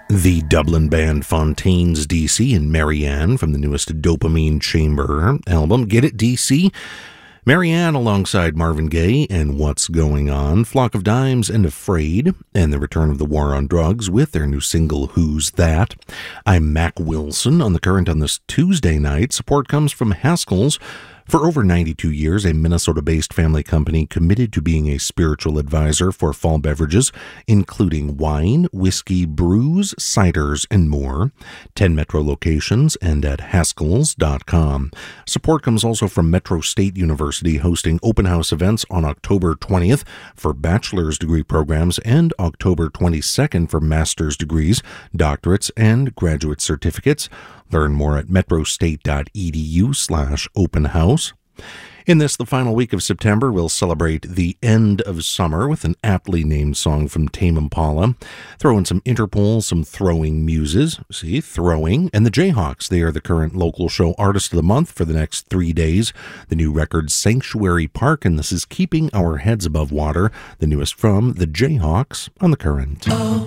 The Dublin band Fontaines DC and Marianne from the newest Dopamine Chamber album. Get it, DC? Marianne alongside Marvin Gaye and What's Going On, Flock of Dimes and Afraid, and the return of the War on Drugs with their new single Who's That. I'm Mac Wilson on The Current on this Tuesday night. Support comes from Haskell's. For over 92 years, a Minnesota-based family company committed to being a spiritual advisor for fall beverages, including wine, whiskey, brews, ciders, and more. 10 Metro locations and at Haskells.com. Support comes also from Metro State University, hosting open house events on October 20th for bachelor's degree programs and October 22nd for master's degrees, doctorates, and graduate certificates. Learn more at metrostate.edu/open house. In this, the final week of September, we'll celebrate the end of summer with an aptly named song from Tame Impala. Throw in some Interpol, some throwing muses. See, throwing. And the Jayhawks, they are the current local show artist of the month for the next 3 days. The new record, Sanctuary Park, and this is Keeping Our Heads Above Water, the newest from the Jayhawks on The Current. Oh.